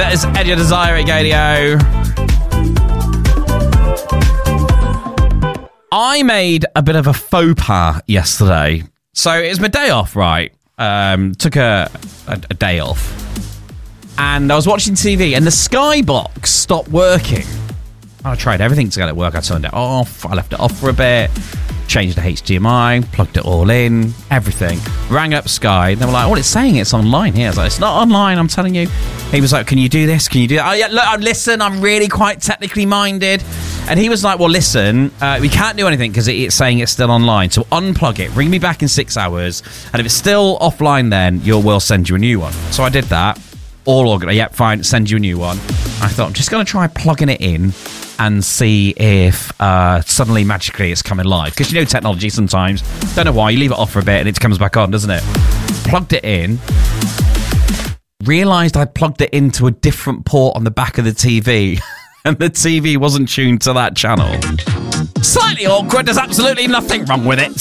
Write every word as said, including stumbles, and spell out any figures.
That is Edge of Desire at Radio. I made a bit of a faux pas yesterday. So it was my day off, right? Um, took a, a, a day off. And I was watching T V and the Skybox stopped working. I tried everything to get it to work. I turned it off. I left it off for a bit. Changed the H D M I. Plugged it all in. Everything. Rang up Sky. They were like, oh, it's saying it's online here. I was like, it's not online, I'm telling you. He was like, can you do this? Can you do that? Oh, yeah, look, listen, I'm really quite technically minded. And he was like, well, listen, uh, we can't do anything because it, it's saying it's still online. So unplug it. Ring me back in six hours. And if it's still offline, then you'll, we'll send you a new one. So I did that. All organized. Yep, fine. Send you a new one. I thought, I'm just going to try plugging it in and see if uh, suddenly, magically, it's coming live. Because you know technology sometimes. Don't know why. You leave it off for a bit and it comes back on, doesn't it? Plugged it in. Realised I plugged it into a different port on the back of the T V. And the T V wasn't tuned to that channel. Slightly awkward. There's absolutely nothing wrong with it.